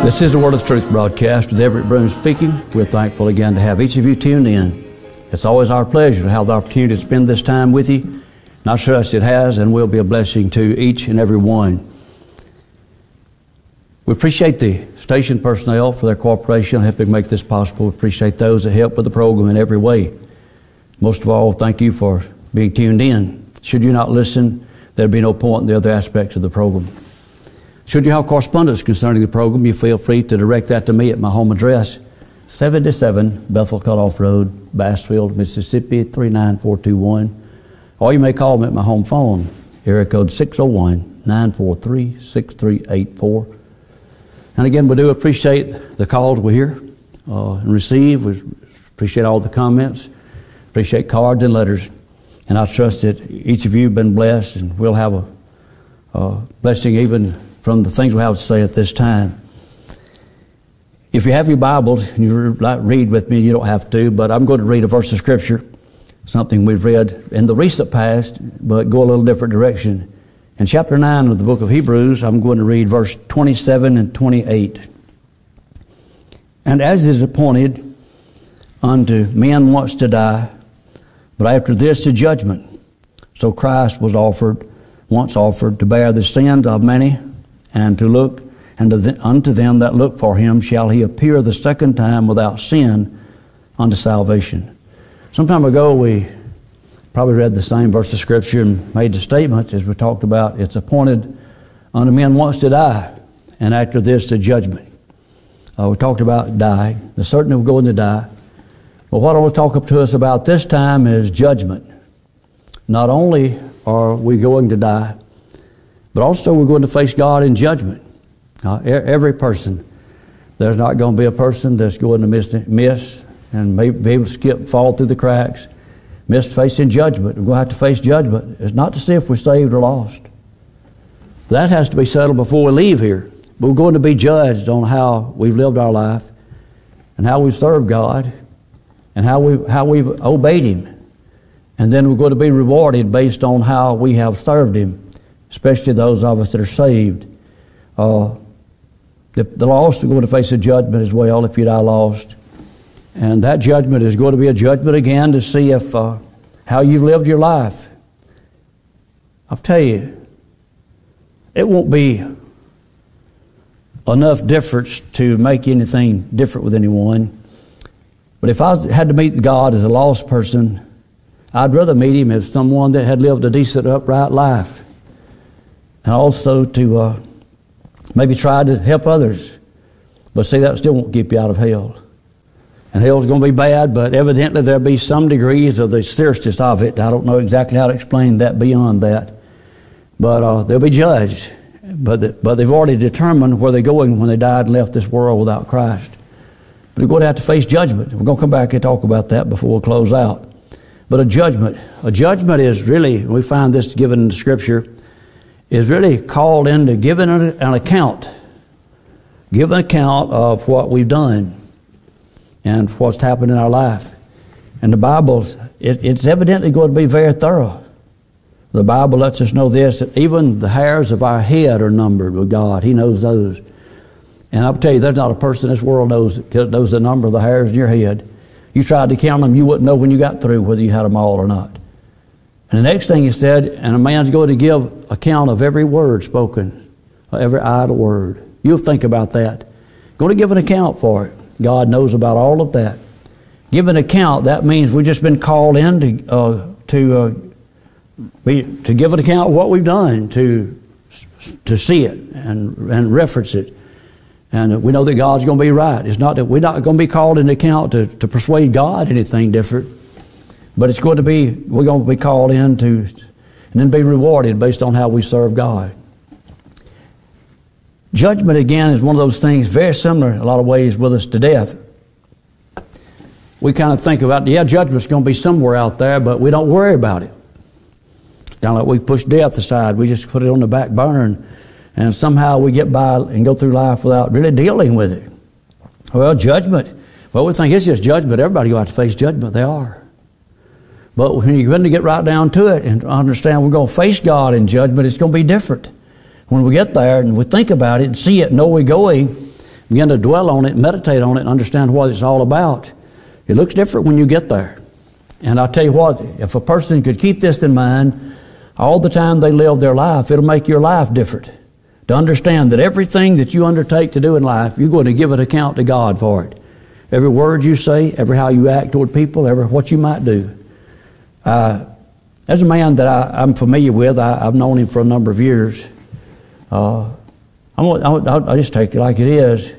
This is the Word of Truth broadcast with Everett Broom speaking. We're thankful again to have each of you tuned in. It's always our pleasure to have the opportunity to spend this time with you. And I trust it has and will be a blessing to each and every one. We appreciate the station personnel for their cooperation in helping make this possible. We appreciate those that help with the program in every way. Most of all, thank you for being tuned in. Should you not listen, there'd be no point in the other aspects of the program. Should you have correspondence concerning the program, you feel free to direct that to me at my home address, 77 Bethel Cutoff Road, Bassfield, Mississippi, 39421. Or you may call me at my home phone, area code 601-943-6384. And again, we do appreciate the calls we hear and receive. We appreciate all the comments, appreciate cards and letters. And I trust that each of you have been blessed, and we'll have a blessing even from the things we have to say at this time. If you have your Bibles and you like read with me, you don't have to, but I'm going to read a verse of Scripture, something we've read in the recent past, but go a little different direction. In chapter 9 of the book of Hebrews, I'm going to read verse 27 and 28. And as is appointed unto men once to die, but after this the judgment, so Christ was once offered to bear the sins of many, and to look, and unto them that look for him shall he appear the second time without sin unto salvation. Some time ago we probably read the same verse of Scripture and made the statement as we talked about, it's appointed unto men once to die, and after this the judgment. We talked about dying. There's certainly we're going to die. But what I want to talk up to us about this time is judgment. Not only are we going to die, but also we're going to face God in judgment. Every person. There's not going to be a person that's going to miss and maybe be able to fall through the cracks, miss facing judgment. We're going to have to face judgment. It's not to see if we're saved or lost. That has to be settled before we leave here. But we're going to be judged on how we've lived our life and how we've served God and how we've obeyed Him. And then we're going to be rewarded based on how we have served Him, especially those of us that are saved. The lost are going to face a judgment as well if you die lost. And that judgment is going to be a judgment again to see if how you've lived your life. I'll tell you, it won't be enough difference to make anything different with anyone. But if I had to meet God as a lost person, I'd rather meet Him as someone that had lived a decent, upright life. And also to maybe try to help others. But see, that still won't keep you out of hell. And hell's going to be bad, but evidently there'll be some degrees of the seriousness of it. I don't know exactly how to explain that beyond that. But they'll be judged. But they've already determined where they're going when they died and left this world without Christ. But they're going to have to face judgment. We're going to come back and talk about that before we close out. But a judgment is really, we find this given in the Scripture, is really called into giving an account. Give an account of what we've done and what's happened in our life. And the Bible, it's evidently going to be very thorough. The Bible lets us know this, that even the hairs of our head are numbered with God. He knows those. And I'll tell you, there's not a person in this world knows the number of the hairs in your head. You tried to count them, you wouldn't know when you got through whether you had them all or not. And the next thing He said, and a man's going to give account of every word spoken, every idle word. You'll think about that. Going to give an account for it. God knows about all of that. Give an account, that means we've just been called in to give an account of what we've done, to see it and reference it. And we know that God's going to be right. It's not that we're not going to be called into account to persuade God anything different. But it's going to be, we're going to be called in to, and then be rewarded based on how we serve God. Judgment, again, is one of those things very similar in a lot of ways with us to death. We kind of think about, judgment's going to be somewhere out there, but we don't worry about it. It's kind of like we push death aside. We just put it on the back burner, and somehow we get by and go through life without really dealing with it. Well, judgment. Well, we think it's just judgment. Everybody going to have to face judgment. They are. But when you're going to get right down to it and understand we're going to face God in judgment, it's going to be different. When we get there and we think about it and see it, know we're going, begin to dwell on it, meditate on it, and understand what it's all about, it looks different when you get there. And I'll tell you what, if a person could keep this in mind all the time they live their life, it'll make your life different. To understand that everything that you undertake to do in life, you're going to give an account to God for it. Every word you say, every how you act toward people, every what you might do. There's a man that I'm familiar with. I've known him for a number of years. I'll just take it like it is.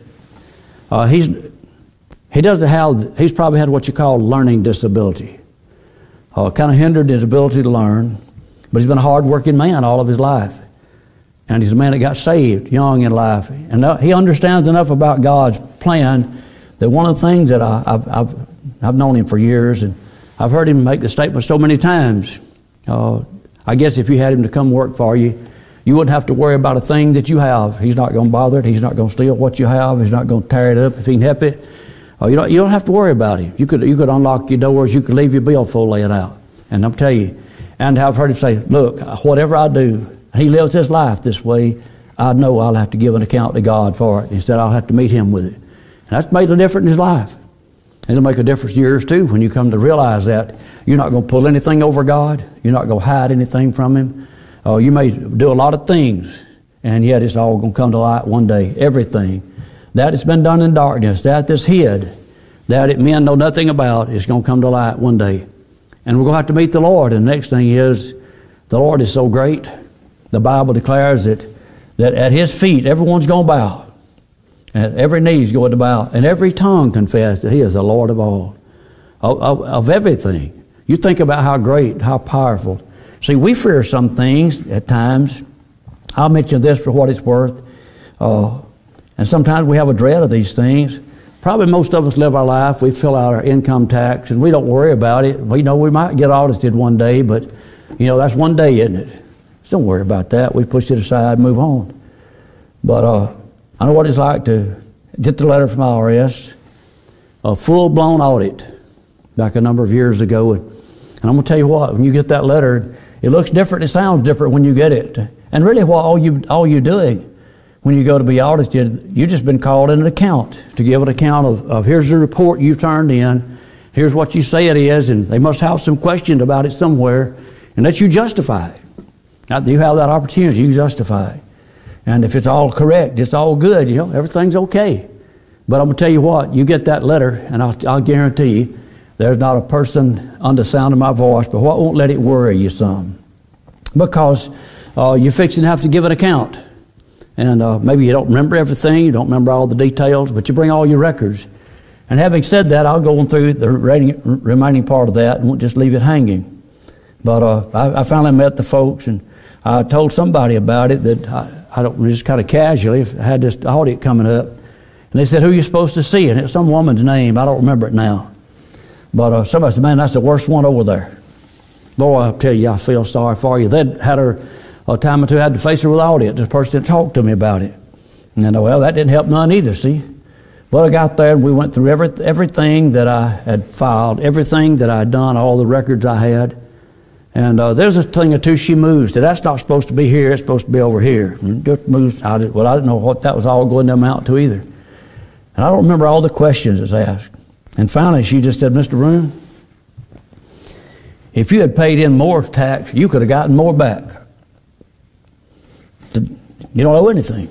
He's probably had what you call learning disability. Kind of hindered his ability to learn, but he's been a hard-working man all of his life. And he's a man that got saved young in life. And he understands enough about God's plan that one of the things that I've known him for years, and I've heard him make the statement so many times. I guess if you had him to come work for you, you wouldn't have to worry about a thing that you have. He's not going to bother it. He's not going to steal what you have. He's not going to tear it up if he can help it. You don't have to worry about him. You could unlock your doors. You could leave your billfold laying out. And I'm telling you, and I've heard him say, look, whatever I do, he lives his life this way, I know I'll have to give an account to God for it. Instead, I'll have to meet him with it. And that's made a difference in his life. And it'll make a difference in yours too when you come to realize that you're not going to pull anything over God. You're not going to hide anything from Him. You may do a lot of things, and yet it's all going to come to light one day. Everything that has been done in darkness, that's hid, that men know nothing about, is going to come to light one day. And we're going to have to meet the Lord. And the next thing is, the Lord is so great. The Bible declares that at His feet, everyone's going to bow. And every knee's going to bow. And every tongue confess that He is the Lord of all. Of everything. You think about how great, how powerful. See, we fear some things at times. I'll mention this for what it's worth. And sometimes we have a dread of these things. Probably most of us live our life. We fill out our income tax and we don't worry about it. We know we might get audited one day, but that's one day, isn't it? So don't worry about that. We push it aside and move on. But I know what it's like to get the letter from IRS, a full-blown audit back a number of years ago. And I'm going to tell you what, when you get that letter, it looks different, it sounds different when you get it. And really what all you're doing when you go to be audited, you've just been called in an account to give an account of here's the report you've turned in, here's what you say it is, and they must have some questions about it somewhere, and that you justify it. Now, you have that opportunity, you can justify it. And if it's all correct, it's all good, everything's okay. But I'm going to tell you what, you get that letter, and I'll guarantee you, there's not a person under the sound of my voice, but what won't let it worry you some? Because you're fixing to have to give an account. And maybe you don't remember everything, you don't remember all the details, but you bring all your records. And having said that, I'll go on through the remaining part of that and won't just leave it hanging. But I finally met the folks, and I told somebody about it that I don't just kind of casually had this audit coming up. And they said, who are you supposed to see? And it's some woman's name. I don't remember it now. But somebody said, man, that's the worst one over there. Boy, I'll tell you, I feel sorry for you. They'd had her a time or two, had to face her with audit. This person talked to me about it. And well, that didn't help none either, see. But I got there and we went through everything that I had filed, everything that I had done, all the records I had. And there's a thing or two she moves. That's not supposed to be here, it's supposed to be over here. And just moves. I didn't know what that was all going to amount to either. And I don't remember all the questions that's asked. And finally she just said, Mr. Roon, if you had paid in more tax, you could have gotten more back. You don't owe anything.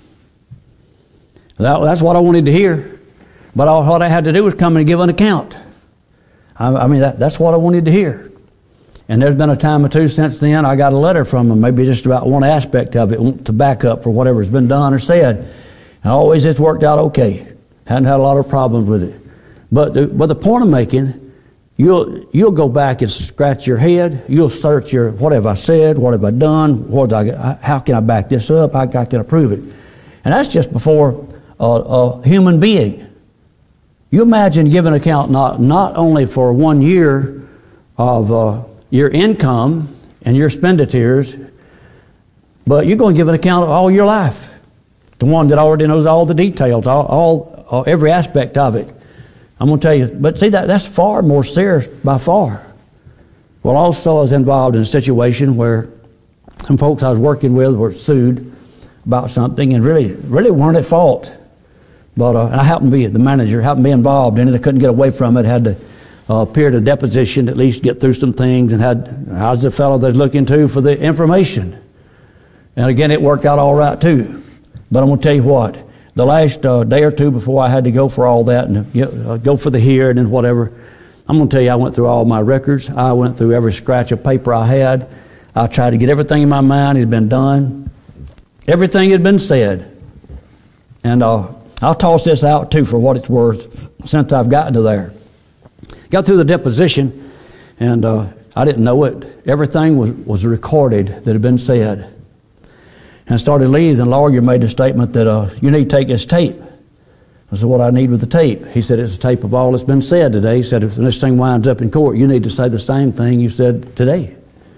That's what I wanted to hear. But all I had to do was come and give an account. I mean, that's what I wanted to hear. And there's been a time or two since then I got a letter from them, maybe just about one aspect of it, to back up for whatever's been done or said. And always it's worked out okay. Hadn't had a lot of problems with it. But the point I'm making, you'll go back and scratch your head. You'll search what have I said? What have I done? How can I back this up? How can I prove it? And that's just before a human being. You imagine giving account not only for 1 year of your income and your expenditures, but you're going to give an account of all your life. The one that already knows all the details, every aspect of it. I'm going to tell you, but see, that's far more serious by far. Well, also I was involved in a situation where some folks I was working with were sued about something and really weren't at fault. But I happened to be the manager, happened to be involved in it. I couldn't get away from it. Had to appear at a deposition, at least get through some things, and I was the fellow that's looking to for the information. And again, it worked out all right too. But I'm going to tell you what, the last day or two before I had to go for all that and go for the hearing and whatever, I'm going to tell you, I went through all my records. I went through every scratch of paper I had. I tried to get everything in my mind. It had been done. Everything had been said. And I'll toss this out too for what it's worth since I've gotten to there. Got through the deposition, and I didn't know it. Everything was recorded that had been said. And I started leaving. The lawyer made a statement that you need to take this tape. I said, what I need with the tape? He said, it's a tape of all that's been said today. He said, if this thing winds up in court, you need to say the same thing you said today.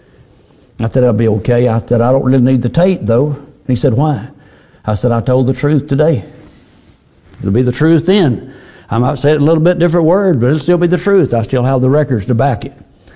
I said, that'll be okay. I said, I don't really need the tape, though. And he said, why? I said, I told the truth today. It'll be the truth then. I might say it in a little bit different word, but it'll still be the truth. I still have the records to back it.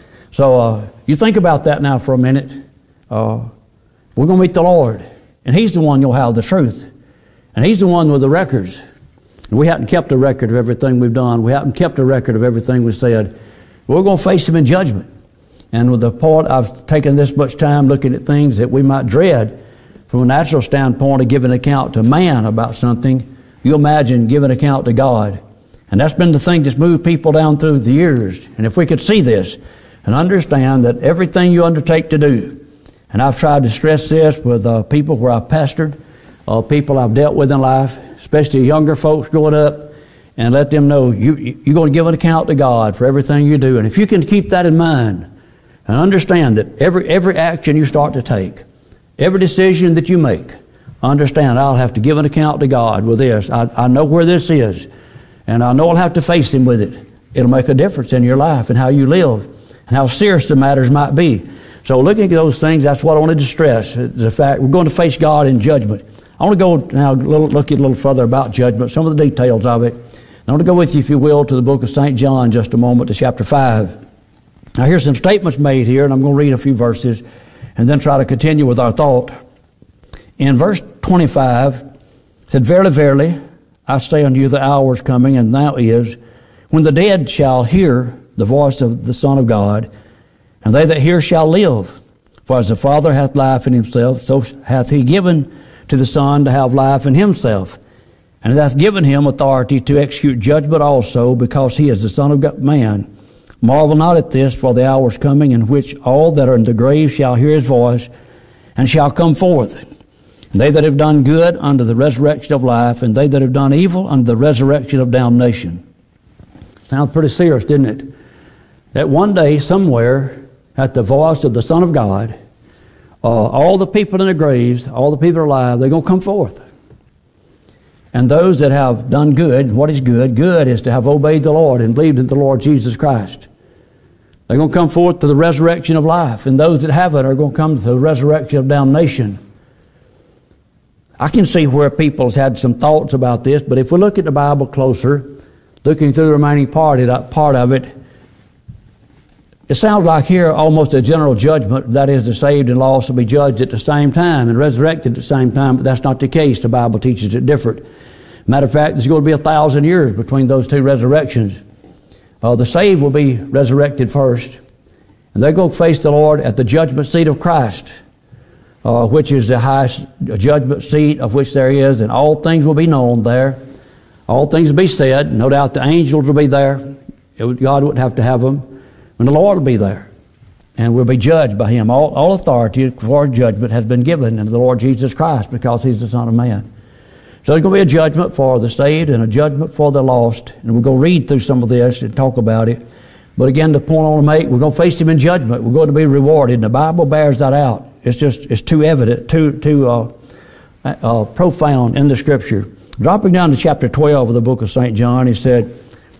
So you think about that now for a minute. We're going to meet the Lord, and He's the one you'll have the truth. And He's the one with the records. We haven't kept a record of everything we've done. We haven't kept a record of everything we said. We're going to face Him in judgment. And with the point, I've taken this much time looking at things that we might dread from a natural standpoint of giving account to man about something. You imagine giving account to God. And that's been the thing that's moved people down through the years. And if we could see this and understand that everything you undertake to do, and I've tried to stress this with people where I've pastored, people I've dealt with in life, especially younger folks growing up, and let them know you're going to give an account to God for everything you do. And if you can keep that in mind and understand that every action you start to take, every decision that you make, understand I'll have to give an account to God with this. I know where this is, and I know I'll have to face Him with it. It'll make a difference in your life and how you live and how serious the matters might be. So looking at those things, that's what I wanted to stress. The fact we're going to face God in judgment. I want to go now look at a little further about judgment, some of the details of it. I want to go with you, if you will, to the book of St. John just a moment, to chapter 5. Now here's some statements made here, and I'm going to read a few verses and then try to continue with our thought. In verse 25, it said, Verily, verily, I say unto you, the hour is coming, and now is, when the dead shall hear the voice of the Son of God, and they that hear shall live. For as the Father hath life in Himself, so hath He given to the Son to have life in Himself. And hath given Him authority to execute judgment also, because He is the Son of Man. Marvel not at this, for the hour is coming, in which all that are in the grave shall hear His voice, and shall come forth. And they that have done good unto the resurrection of life, and they that have done evil unto the resurrection of damnation. Sounds pretty serious, didn't it? That one day, somewhere, at the voice of the Son of God, all the people in the graves, all the people alive, they're going to come forth. And those that have done good, what is good? Good is to have obeyed the Lord and believed in the Lord Jesus Christ. They're going to come forth to the resurrection of life. And those that haven't are going to come to the resurrection of damnation. I can see where people's had some thoughts about this, but if we look at the Bible closer, looking through the remaining part of it, it sounds like here almost a general judgment, that is, the saved and lost will be judged at the same time and resurrected at the same time, but that's not the case. The Bible teaches it different. Matter of fact, there's going to be 1,000 years between those two resurrections. The saved will be resurrected first, and they're going to face the Lord at the judgment seat of Christ, which is the highest judgment seat of which there is, and all things will be known there. All things will be said. No doubt the angels will be there. God wouldn't have to have them. And the Lord will be there, and we'll be judged by Him. All authority for judgment has been given unto the Lord Jesus Christ, because He's the Son of Man. So there's going to be a judgment for the saved and a judgment for the lost. And we're going to read through some of this and talk about it. But again, the point I want to make, we're going to face Him in judgment. We're going to be rewarded. And the Bible bears that out. It's too evident, too profound in the Scripture. Dropping down to chapter 12 of the book of St. John, he said,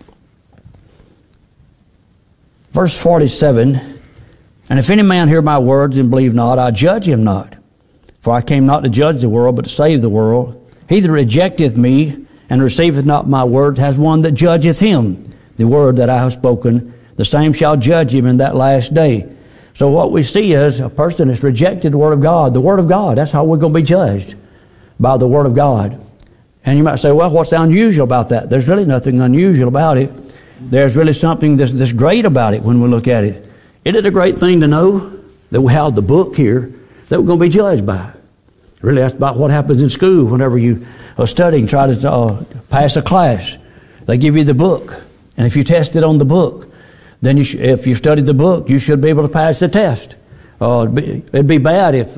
verse 47, And if any man hear my words and believe not, I judge him not. For I came not to judge the world, but to save the world. He that rejecteth me and receiveth not my word has one that judgeth him. The word that I have spoken, the same shall judge him in that last day. So what we see is a person that's rejected the Word of God. The Word of God, that's how we're going to be judged, by the Word of God. And you might say, well, what's unusual about that? There's really nothing unusual about it. There's really something that's great about it when we look at it. Isn't it a great thing to know that we have the book here that we're going to be judged by? Really, that's about what happens in school whenever you are studying, try to pass a class. They give you the book. And if you test it on the book, then if you studied the book, you should be able to pass the test. It'd be bad if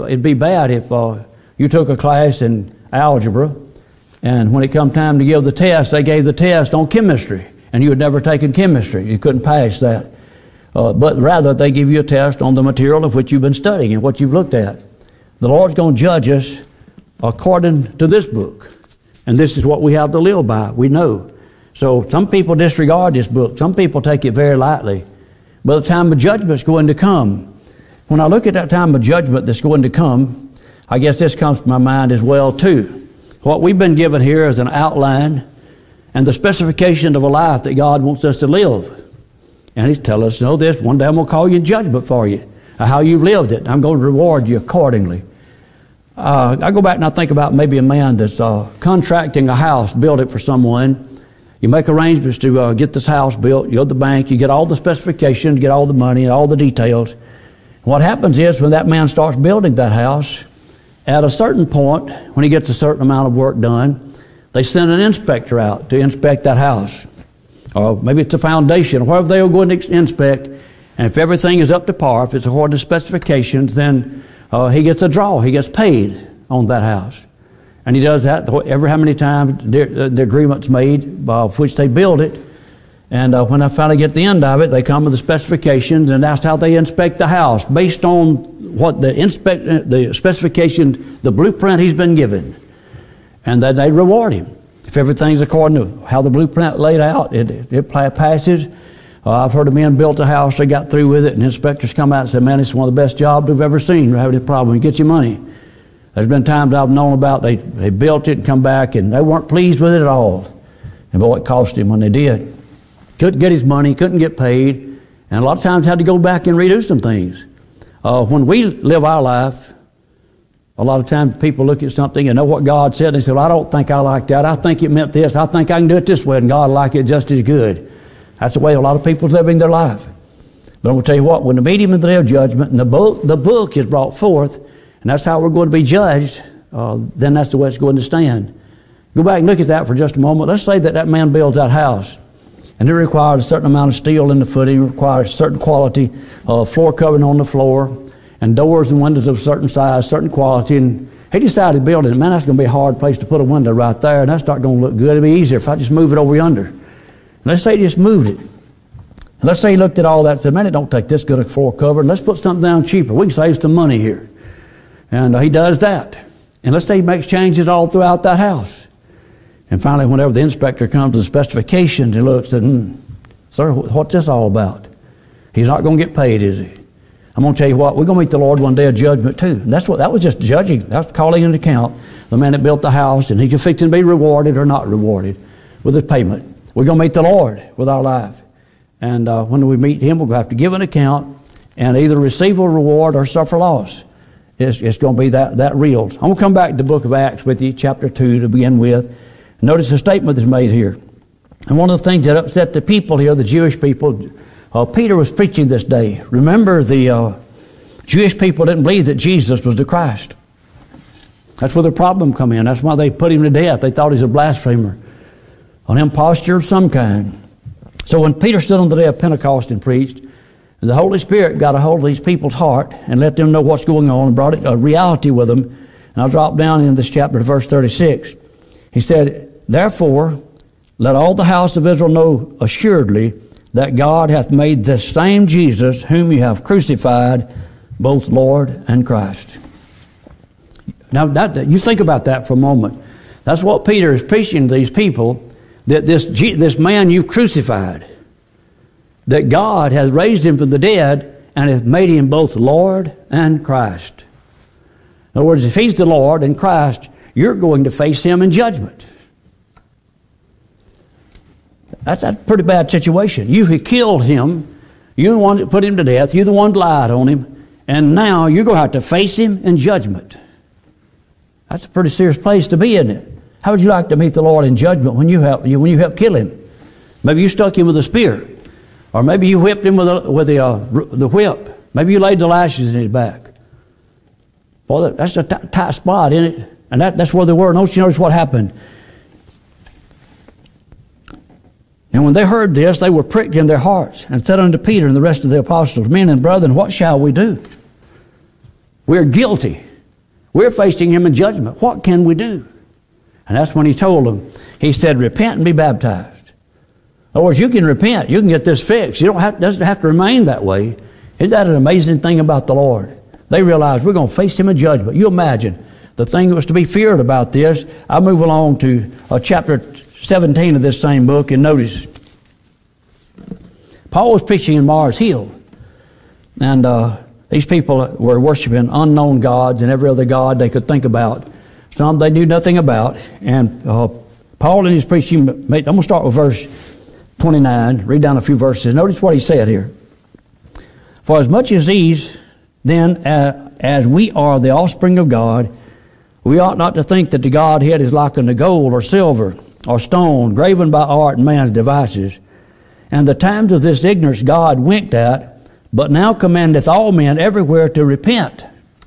you took a class in algebra, and when it come time to give the test, they gave the test on chemistry, and you had never taken chemistry. You couldn't pass that. But rather, they give you a test on the material of which you've been studying and what you've looked at. The Lord's going to judge us according to this book. And this is what we have to live by. We know. So some people disregard this book. Some people take it very lightly. But the time of judgment's going to come. When I look at that time of judgment that's going to come, I guess this comes to my mind as well too. What we've been given here is an outline and the specification of a life that God wants us to live. And He's telling us, know this, one day I'm going to call you in judgment for you. How you've lived it. I'm going to reward you accordingly. I go back and I think about maybe a man that's contracting a house, build it for someone. You make arrangements to get this house built. You go to the bank, you get all the specifications, get all the money, all the details. What happens is when that man starts building that house, at a certain point, when he gets a certain amount of work done, they send an inspector out to inspect that house. Or maybe it's a foundation, or wherever they'll go and inspect. And if everything is up to par, if it's according to specifications, then he gets a draw. He gets paid on that house. And he does that every how many times the agreement's made by which they build it. And when I finally get to the end of it, they come with the specifications, and that's how they inspect the house, based on what the specification, the blueprint he's been given. And then they reward him. If everything's according to how the blueprint laid out, it passes. I've heard of men built a house, they got through with it, and inspectors come out and say, man, it's one of the best jobs we've ever seen. We're having a problem. You get your money. There's been times I've known about they built it and come back, and they weren't pleased with it at all. And boy, it cost him when they did. Couldn't get his money, couldn't get paid, and a lot of times had to go back and redo some things. When we live our life, a lot of times people look at something and know what God said, and they say, well, I don't think I like that. I think it meant this. I think I can do it this way, and God will like it just as good. That's the way a lot of people are living their life. But I'm going to tell you what, when the medium of the day of judgment and the book is brought forth, and that's how we're going to be judged, then that's the way it's going to stand. Go back and look at that for just a moment. Let's say that man builds that house, and it requires a certain amount of steel in the footing, requires a certain quality of floor covering on the floor, and doors and windows of a certain size, certain quality, and he decided to build it. Man, that's going to be a hard place to put a window right there, and that's not going to look good. It'll be easier if I just move it over yonder. Let's say he just moved it. And let's say he looked at all that and said, man, it don't take this good a floor cover. Let's put something down cheaper. We can save some money here. And he does that. And let's say he makes changes all throughout that house. And finally, whenever the inspector comes to the specifications, he looks and sir, what's this all about? He's not going to get paid, is he? I'm going to tell you what, we're going to meet the Lord one day of judgment too. And that was just judging. That's calling into account the man that built the house, and he's just fixing to be rewarded or not rewarded with his payment. We're going to meet the Lord with our life. And when we meet Him, we're going to have to give an account and either receive a reward or suffer loss. It's going to be that real. I'm going to come back to the book of Acts with you, chapter 2 to begin with. Notice the statement that's made here. And one of the things that upset the people here, the Jewish people, Peter was preaching this day. Remember, the Jewish people didn't believe that Jesus was the Christ. That's where the problem come in. That's why they put Him to death. They thought He was a blasphemer, an impostor of some kind. So when Peter stood on the day of Pentecost and preached, the Holy Spirit got a hold of these people's heart and let them know what's going on and brought it a reality with them. And I'll drop down in this chapter to verse 36. He said, therefore, let all the house of Israel know assuredly that God hath made this same Jesus whom you have crucified, both Lord and Christ. Now, you think about that for a moment. That's what Peter is preaching to these people, that this man you've crucified, that God has raised Him from the dead and hath made Him both Lord and Christ. In other words, if He's the Lord and Christ, you're going to face Him in judgment. That's a pretty bad situation. You killed Him. You're the one that put Him to death. You're the one that lied on Him. And now you're going to have to face Him in judgment. That's a pretty serious place to be, isn't it? How would you like to meet the Lord in judgment when you helped kill him? Maybe you stuck him with a spear. Or maybe you whipped him with the whip. Maybe you laid the lashes in his back. Well, that's a tight spot, isn't it? And that's where they were. Notice what happened. And when they heard this, they were pricked in their hearts and said unto Peter and the rest of the apostles, Men and brethren, what shall we do? We're guilty. We're facing him in judgment. What can we do? And that's when he told them. He said, repent and be baptized. In other words, you can repent. You can get this fixed. It doesn't have to remain that way. Isn't that an amazing thing about the Lord? They realized we're going to face him in judgment. You imagine the thing that was to be feared about this. I move along to chapter 17 of this same book, and notice Paul was preaching in Mars Hill, and these people were worshiping unknown gods and every other god they could think about. Some they knew nothing about. And Paul in his preaching, I'm going to start with verse 29, read down a few verses. Notice what he said here. For as much as these, then, as we are the offspring of God, we ought not to think that the Godhead is like unto gold or silver or stone, graven by art and man's devices. And the times of this ignorance God winked at, but now commandeth all men everywhere to repent.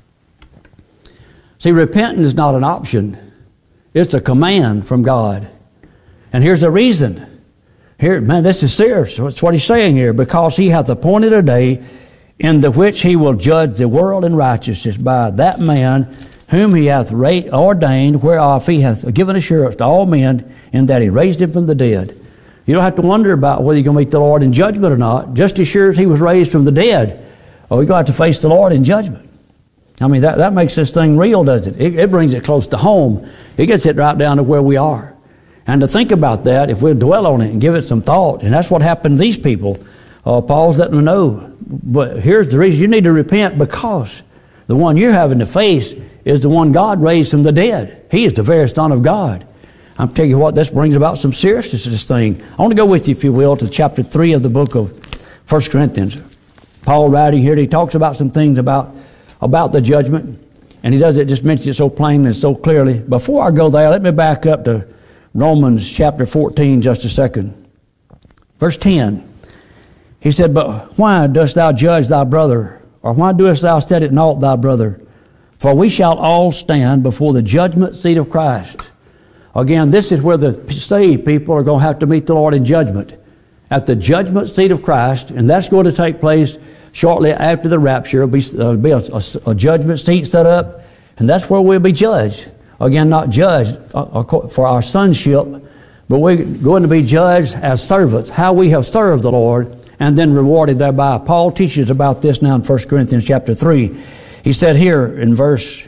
See, repentance is not an option. It's a command from God. And here's the reason. Here, man, this is serious. That's what he's saying here. Because he hath appointed a day in the which he will judge the world in righteousness by that man whom he hath ordained, whereof he hath given assurance to all men, in that he raised him from the dead. You don't have to wonder about whether you're going to meet the Lord in judgment or not. Just as sure as he was raised from the dead, you're going to have to face the Lord in judgment. I mean, that makes this thing real, doesn't it? It brings it close to home. It gets it right down to where we are. And to think about that, if we dwell on it and give it some thought, and that's what happened to these people, Paul's letting them know. But here's the reason: you need to repent, because the one you're having to face is the one God raised from the dead. He is the very Son of God. I'm telling you what, this brings about some seriousness to this thing. I want to go with you, if you will, to chapter 3 of the book of 1 Corinthians. Paul writing here, he talks about some things about the judgment, and he does it, just mention it so plainly and so clearly. Before I go there, let me back up to Romans chapter 14 just a second. Verse 10. He said, But why dost thou judge thy brother? Or why doest thou set at naught thy brother? For we shall all stand before the judgment seat of Christ. Again, this is where the saved people are going to have to meet the Lord in judgment. At the judgment seat of Christ, and that's going to take place shortly after the rapture. There'll be a judgment seat set up, and that's where we'll be judged. Again, not judged for our sonship, but we're going to be judged as servants, how we have served the Lord, and then rewarded thereby. Paul teaches about this now in 1 Corinthians chapter 3. He said here in verse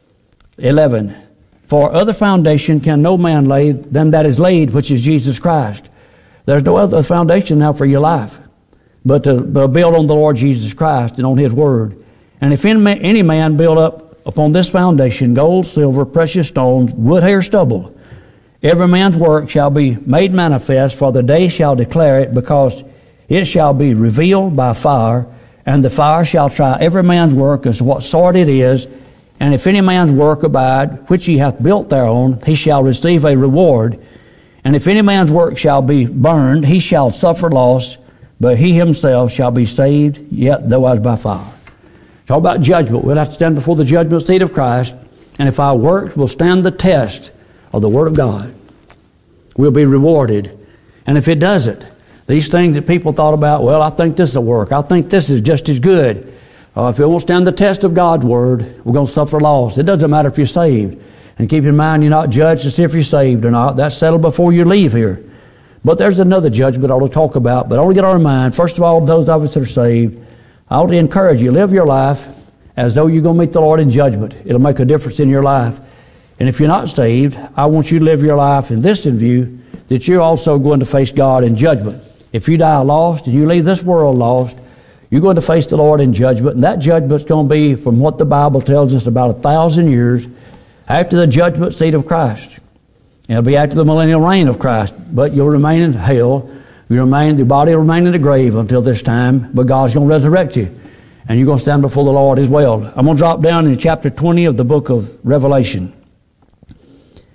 11, For other foundation can no man lay than that is laid, which is Jesus Christ. There's no other foundation now for your life but to build on the Lord Jesus Christ and on His Word. And if any man build up upon this foundation gold, silver, precious stones, wood, hair, stubble, every man's work shall be made manifest, for the day shall declare it, because it shall be revealed by fire, and the fire shall try every man's work as what sort it is. And if any man's work abide, which he hath built thereon, he shall receive a reward. And if any man's work shall be burned, he shall suffer loss, but he himself shall be saved, yet though as by fire. Talk about judgment. We'll have to stand before the judgment seat of Christ, and if our works will stand the test of the Word of God, we'll be rewarded. And if it doesn't, these things that people thought about, well, I think this will work. I think this is just as good. If it won't stand the test of God's Word, we're going to suffer loss. It doesn't matter if you're saved. And keep in mind, you're not judged to see if you're saved or not. That's settled before you leave here. But there's another judgment I want to talk about. But I want to get our mind, first of all, those of us that are saved, I want to encourage you, live your life as though you're going to meet the Lord in judgment. It'll make a difference in your life. And if you're not saved, I want you to live your life in this in view, that you're also going to face God in judgment. If you die lost and you leave this world lost, you're going to face the Lord in judgment. And that judgment's going to be, from what the Bible tells us, about 1,000 years after the judgment seat of Christ. It'll be after the millennial reign of Christ. But you'll remain in hell. Your body will remain in the grave until this time. But God's going to resurrect you. And you're going to stand before the Lord as well. I'm going to drop down in chapter 20 of the book of Revelation.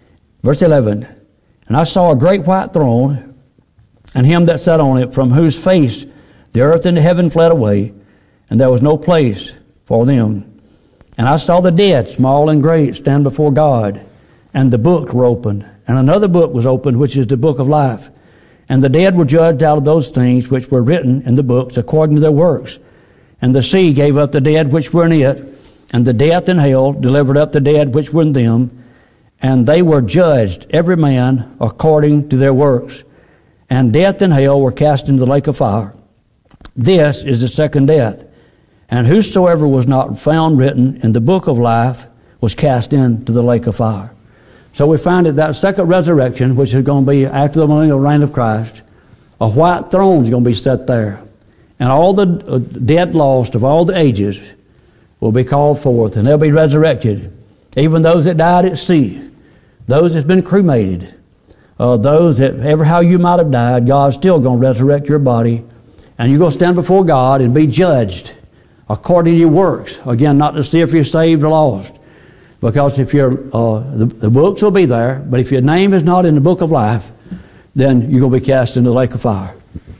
Verse 11, and I saw a great white throne, and him that sat on it, from whose face the earth and the heaven fled away, and there was no place for them. And I saw the dead, small and great, stand before God, and the books were opened. And another book was opened, which is the book of life. And the dead were judged out of those things which were written in the books according to their works. And the sea gave up the dead which were in it, and the death and hell delivered up the dead which were in them. And they were judged, every man according to their works. And death and hell were cast into the lake of fire. This is the second death. And whosoever was not found written in the book of life was cast into the lake of fire. So we find that second resurrection, which is going to be after the millennial reign of Christ, a white throne is going to be set there. And all the dead lost of all the ages will be called forth, and they'll be resurrected. Even those that died at sea, those that's been cremated, those that, ever how you might have died, God's still going to resurrect your body. And you're going to stand before God and be judged according to your works. Again, not to see if you're saved or lost. Because if you're, the books will be there, but if your name is not in the book of life, then you're going to be cast into the lake of fire.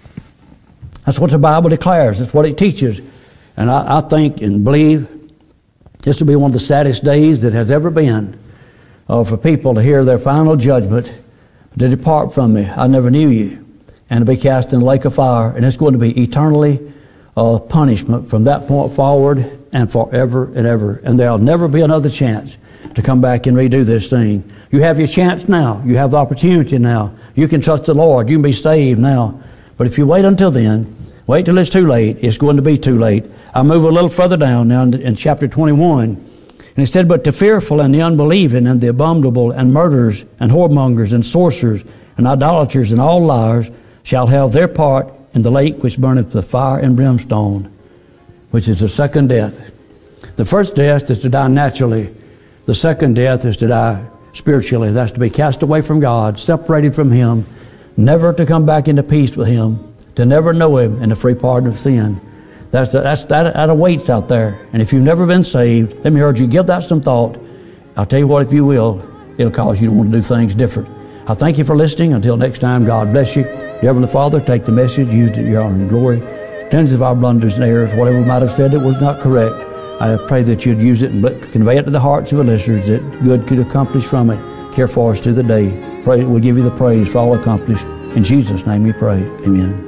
That's what the Bible declares. That's what it teaches. And I think and believe this will be one of the saddest days that has ever been for people to hear their final judgment, to depart from me. I never knew you. And to be cast in the lake of fire. And it's going to be eternally punishment from that point forward and forever and ever. And there'll never be another chance to come back and redo this thing. You have your chance now. You have the opportunity now. You can trust the Lord. You can be saved now. But if you wait until then, wait till it's too late, it's going to be too late. I'll move a little further down now in chapter 21. And it said, but the fearful and the unbelieving and the abominable and murderers and whoremongers and sorcerers and idolaters and all liars shall have their part in the lake which burneth with fire and brimstone, which is the second death. The first death is to die naturally. The second death is to die spiritually. That's to be cast away from God, separated from Him, never to come back into peace with Him, to never know Him and the free pardon of sin. That awaits out there. And if you've never been saved, let me urge you, give that some thought. I'll tell you what, if you will, it'll cause you to want to do things different. I thank you for listening. Until next time, God bless you. Dear Heavenly Father, take the message, use it in your honor and glory. Cleanse of our blunders and errors, whatever we might have said that was not correct. I pray that you'd use it and convey it to the hearts of the listeners, that good could accomplish from it. Care for us through the day. Pray we'll give you the praise for all accomplished. In Jesus' name we pray. Amen.